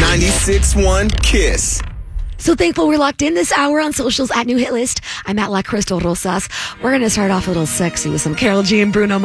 96.1 Kiss. So thankful we're locked in this hour on socials at New Hit List. I'm at La Crystal Rosas. We're going to start off a little sexy with some Karol G and Bruno Mars.